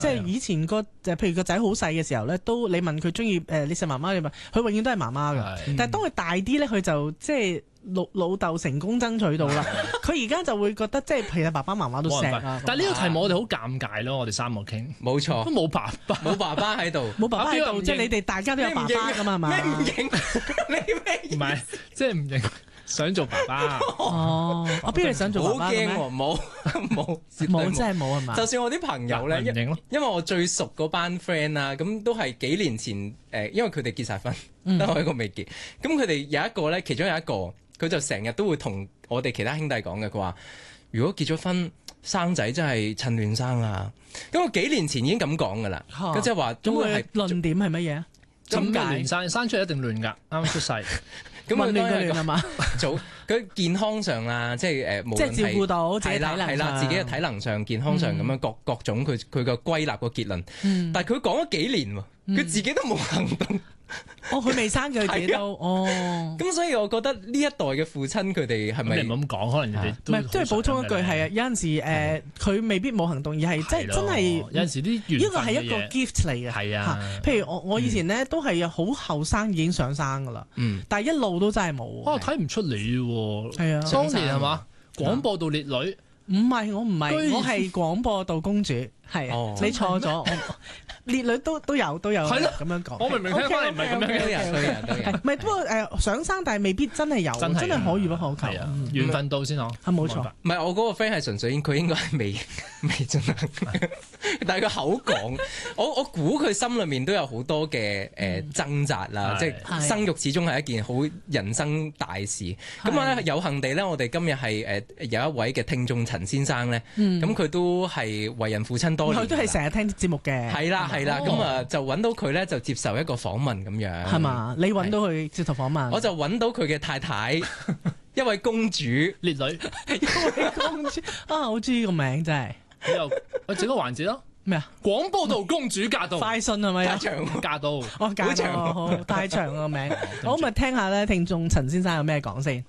即係以前譬如個仔好細嘅時候咧，都你問佢中意你食媽媽，你問佢永遠都係媽媽㗎。但係當佢大啲咧，佢就即係老豆成功爭取到啦。佢而家就會覺得即係其實爸爸媽媽都錫啊。 但係呢個題目我哋好尷尬咯，我哋三個傾， 冇錯， 都冇爸爸喺度， 冇爸爸喺度，即係你哋大家都有爸爸㗎嘛，係嘛？ 咩唔認？你咩？ 唔係，即係唔認。想做爸爸哦，我邊度想做爸爸嘅咩？ 好驚喎，冇， 真係冇係嘛？ 就算我啲朋友咧，因為我最熟嗰班 friend 啊，咁都係幾年前因為佢哋結晒婚，得我一個未結。咁佢哋有一個咧，其中有一個，佢就成日都會同我哋其他兄弟講嘅，佢話：如果結咗婚生仔，真係趁亂生啊！咁我幾年前已經咁講噶啦，咁即係話， 咁佢論點係乜嘢啊？ 點解生出嚟一定亂㗎？啱啱出世。 咁混亂嘅亂係嘛？ 佢健康上啦，即係無論係照顧到自己體能上， 係啦，自己嘅體能上、健康上咁樣各種佢個歸納個結論。但係佢講咗幾年喎，佢自己都冇行動。 佢未生佢自己都咁所以我覺得呢一代嘅父親佢哋係咪你唔好咁講？可能人哋唔係，即係補充一句係啊，有陣時佢未必冇行動，而係即係真係有陣時啲呢個係一個 gift 嚟嘅。 係啊， 譬如我以前咧都係好後生已經想生噶啦，但係一路都真係冇。 睇唔出你喎。 係啊， 當年係嘛？廣播道烈女。 唔係，我係廣播道公主，係啊，你錯咗，烈女都有係咯咁樣講。 我明明聽翻嚟唔係咁樣嘅， 都有。 唔係，不過想生，但係未必真係有，真係可遇不可求。 係啊，緣分到先嗬。 冇錯。 唔係我嗰個 friend 係純粹佢應該係未進行，但係佢口講，我估佢心裏面都有好多嘅掙扎啦，即係生育始終係一件好人生大事。咁啊有幸地咧，我哋今日係有一位嘅聽眾陳先生咧，咁佢都係為人父親多年， 佢都係成日聽節目嘅。 係啦，咁啊就揾到佢咧，就接受一個訪問咁樣。 係嘛？你揾到佢接受訪問？ 我就揾到佢嘅太太，一位公主烈女， 一位公主啊！好中意個名真係。 你又整個環節咯？ 咩啊？ 廣播道公主駕到， 快訊係咪啊？ 駕到， 駕到，好太長個名。好，咪聽下咧，聽眾陳先生有咩講先？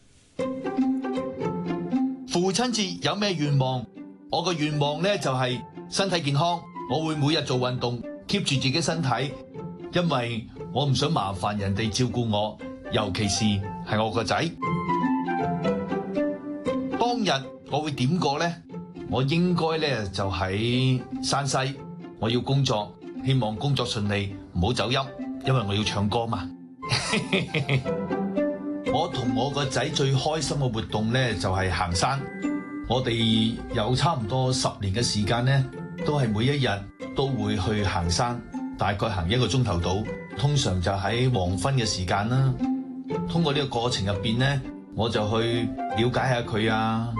父親節有咩願望？我個願望咧就係身體健康，我會每日做運動 ，keep 住自己身體，因為我唔想麻煩人哋照顧我，尤其是係我個仔。當日我會點過咧？我應該咧就喺山西，我要工作，希望工作順利，唔好走音，因為我要唱歌嘛。我同我個仔最開心嘅活動咧就係行山。我哋有差唔多10年嘅時間咧，都係每一日都會去行山，大概行1個鐘頭到，通常就喺黃昏嘅時間啦。通過呢個過程入邊咧，我就去了解下佢啊，